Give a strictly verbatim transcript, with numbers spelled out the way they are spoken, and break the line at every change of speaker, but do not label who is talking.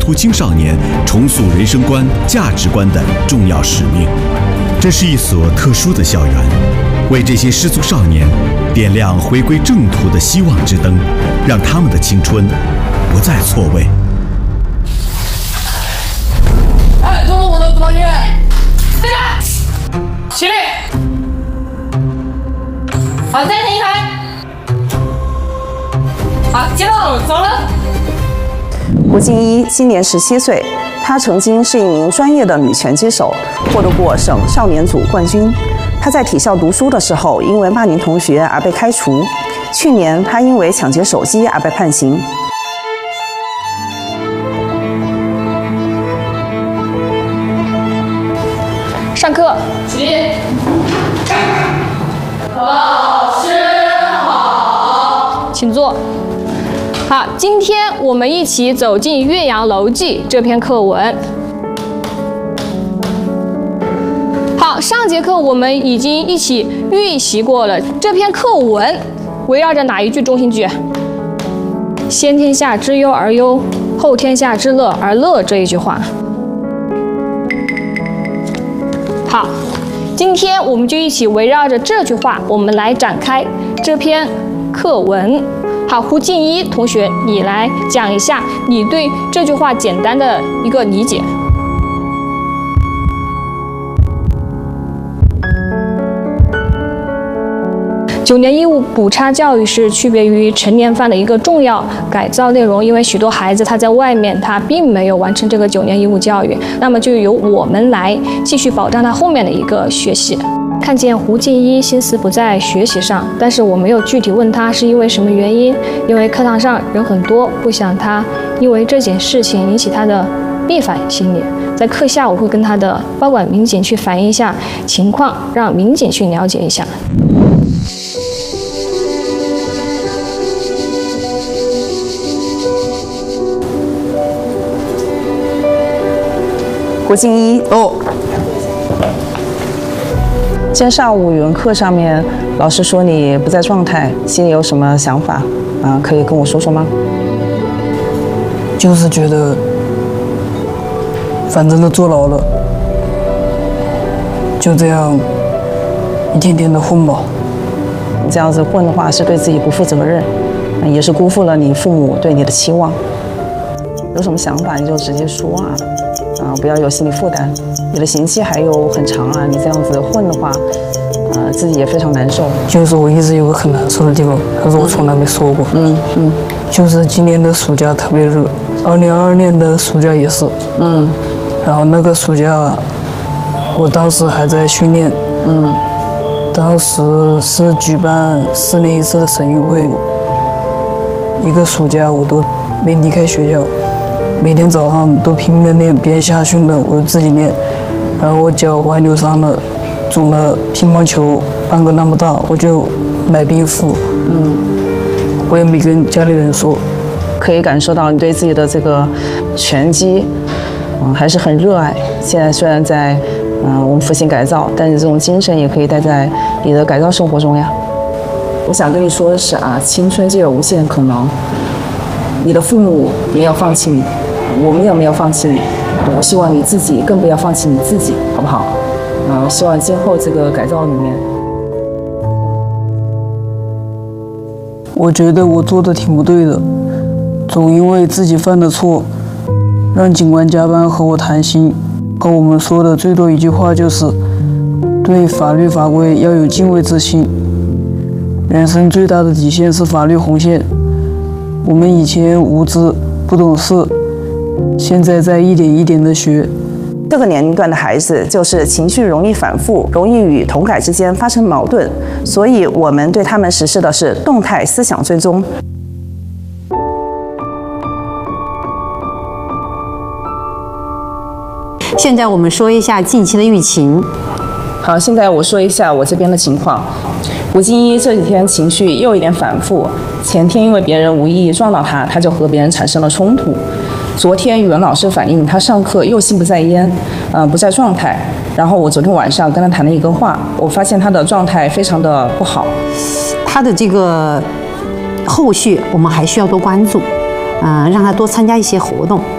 突青少年重塑人生观、价值观的重要使命。这是一所特殊的校园，为这些失足少年点亮回归正途的希望之灯，让他们的青春不再错位。
哎，中路我的同学，站站，起立。好，暂停一排。好，接到走了。
胡静一今年十七岁，她曾经是一名专业的女拳击手，获得过省少年组冠军。她在体校读书的时候，因为骂名同学而被开除。去年，她因为抢劫手机而被判刑。
上课，起立。老师好，请坐。好，今天我们一起走进《岳阳楼记》这篇课文。好，上节课我们已经一起预习过了这篇课文，围绕着哪一句中心句？先天下之忧而忧，后天下之乐而乐这一句话。好，今天我们就一起围绕着这句话，我们来展开这篇课文。好，胡静一同学，你来讲一下你对这句话简单的一个理解。九年义务补差教育是区别于成年犯的一个重要改造内容，因为许多孩子他在外面他并没有完成这个九年义务教育，那么就由我们来继续保障他后面的一个学习。看见胡静一心思不在学习上，但是我没有具体问他是因为什么原因，因为课堂上人很多，不想他因为这件事情引起他的逆反心理。在课下我会跟他的报管民警去反映一下情况，让民警去了解一下。
胡静一哦。今天上午语文课上面，老师说你不在状态，心里有什么想法啊？可以跟我说说吗？
就是觉得，反正都坐牢了，就这样一天天的混吧。
你这样子混的话，是对自己不负责任，也是辜负了你父母对你的期望。有什么想法你就直接说啊，啊，不要有心理负担。你的刑期还有很长啊，你这样子混的话，呃，自己也非常难受。
就是我一直有个很难受的地方，可是我从来没说过。
嗯嗯，
就是今年的暑假特别热，二零二二年的暑假也是。
嗯，
然后那个暑假，我当时还在训练。
嗯，
当时是举办四年一次的省运会，一个暑假我都没离开学校。每天早上都拼命的练，别人下训的我就自己练。然后我脚踝扭伤了，肿了乒乓球半个那么大，我就买冰敷。嗯，我也没跟家里人说。
可以感受到你对自己的这个拳击，嗯，还是很热爱。现在虽然在嗯我们复兴改造，但是这种精神也可以带在你的改造生活中呀。我想跟你说的是啊，青春就有无限可能。你的父母没有放弃你，我们也没有放弃你。我希望你自己更不要放弃你自己，好不好？啊，希望今后这个改造里面，
我觉得我做的挺不对的，总因为自己犯的错，让警官加班和我谈心，和我们说的最多一句话就是，对法律法规要有敬畏之心。人生最大的底线是法律红线。我们以前无知不懂事，现在在一点一点的学。
这个年龄段的孩子就是情绪容易反复，容易与同感之间发生矛盾，所以我们对他们实施的是动态思想追踪。
现在我们说一下近期的疫情。
好，现在我说一下我这边的情况。胡静一这几天情绪又有点反复，前天因为别人无意撞到他，他就和别人产生了冲突。昨天语文老师反映他上课又心不在焉，呃，不在状态。然后我昨天晚上跟他谈了一个话，我发现他的状态非常的不好。
他的这个后续我们还需要多关注，嗯、呃，让他多参加一些活动。